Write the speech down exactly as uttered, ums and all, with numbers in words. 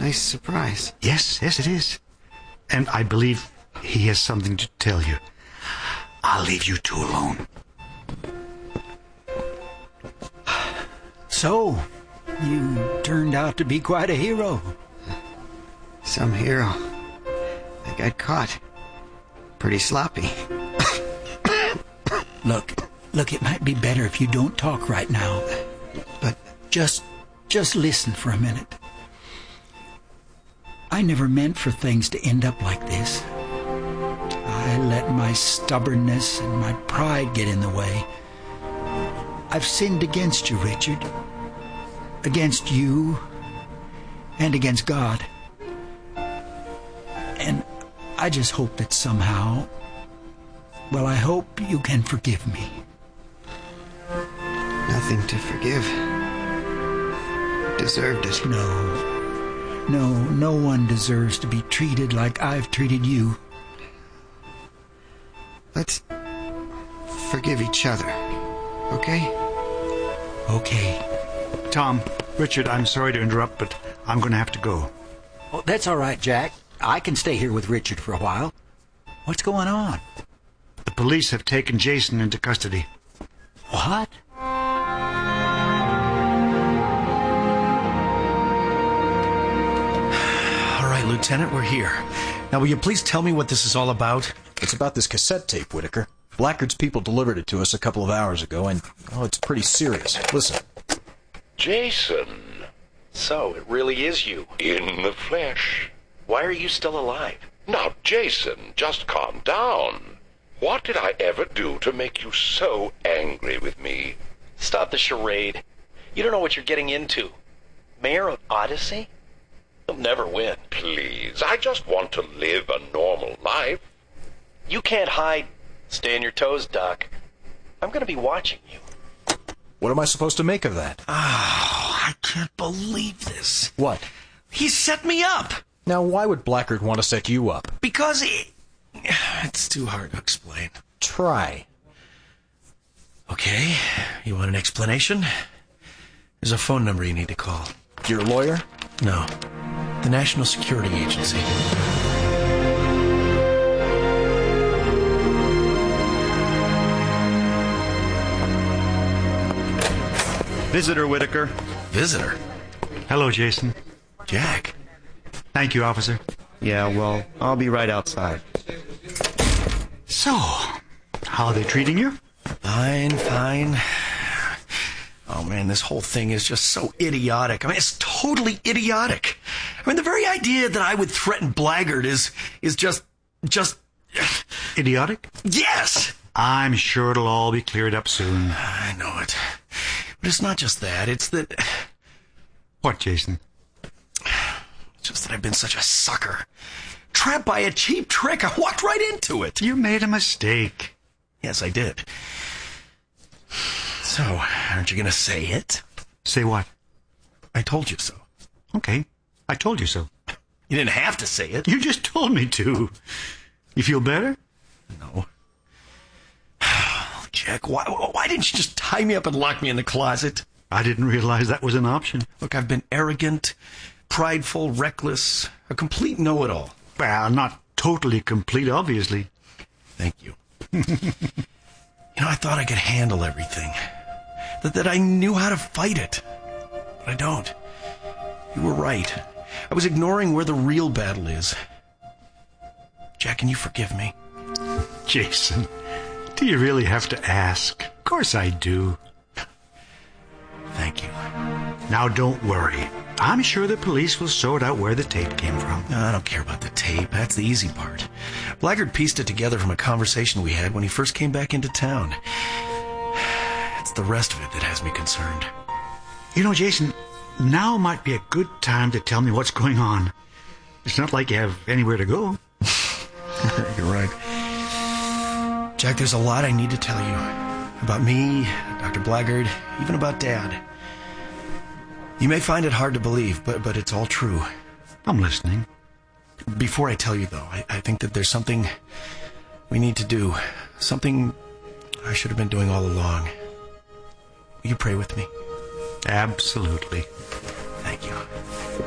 nice surprise. Yes, yes, it is. And I believe he has something to tell you. I'll leave you two alone. So, you turned out to be quite a hero. Some hero. I got caught. Pretty sloppy. Look, look, it might be better if you don't talk right now. But just, just listen for a minute. I never meant for things to end up like this. I let my stubbornness and my pride get in the way. I've sinned against you, Richard. Against you and against God. And I just hope that somehow, well, I hope you can forgive me. Nothing to forgive. Deserved it. No. No, no one deserves to be treated like I've treated you. Let's forgive each other, okay? Okay. Tom, Richard, I'm sorry to interrupt, but I'm going to have to go. Oh, that's all right, Jack. I can stay here with Richard for a while. What's going on? The police have taken Jason into custody. What? All right, Lieutenant, we're here. Now, will you please tell me what this is all about? It's about this cassette tape, Whitaker. Blackguard's people delivered it to us a couple of hours ago, and, oh, it's pretty serious. Listen. Jason. So, it really is you. In the flesh. Why are you still alive? Now, Jason, just calm down. What did I ever do to make you so angry with me? Stop the charade. You don't know what you're getting into. Mayor of Odyssey? You'll never win. Please, I just want to live a normal life. You can't hide. Stay on your toes, Doc. I'm going to be watching you. What am I supposed to make of that? Oh, I can't believe this. What? He set me up. Now, why would Blackguard want to set you up? Because he... It's too hard to explain. Try. Okay, you want an explanation? There's a phone number you need to call. Your lawyer? No, the National Security Agency. Visitor, Whitaker. Visitor? Hello, Jason. Jack. Thank you, officer. Yeah, well, I'll be right outside. So, how are they treating you? Fine, fine. Oh, man, this whole thing is just so idiotic. I mean, it's totally idiotic. I mean, the very idea that I would threaten Blackguard is is just, just... Idiotic? Yes! I'm sure it'll all be cleared up soon. I know it. But it's not just that. It's that... What, Jason? It's just that I've been such a sucker. Trapped by a cheap trick. I walked right into it. You made a mistake. Yes, I did. So, aren't you going to say it? Say what? I told you so. Okay, I told you so. You didn't have to say it. You just told me to. You feel better? No. Jack, why, why didn't you just tie me up and lock me in the closet? I didn't realize that was an option. Look, I've been arrogant, prideful, reckless, a complete know-it-all. Well, not totally complete, obviously. Thank you. You know, I thought I could handle everything. That, that I knew how to fight it. But I don't. You were right. I was ignoring where the real battle is. Jack, can you forgive me? Jason, do you really have to ask? Of course I do. Thank you. Now don't worry. I'm sure the police will sort out where the tape came from. No, I don't care about the tape. That's the easy part. Blackguard pieced it together from a conversation we had when he first came back into town. It's the rest of it that has me concerned. You know, Jason, now might be a good time to tell me what's going on. It's not like you have anywhere to go. You're right. Jack, there's a lot I need to tell you. About me, Doctor Blackguard, even about Dad. You may find it hard to believe, but but it's all true. I'm listening. Before I tell you, though, I, I think that there's something we need to do. Something I should have been doing all along. Will you pray with me? Absolutely. Thank you.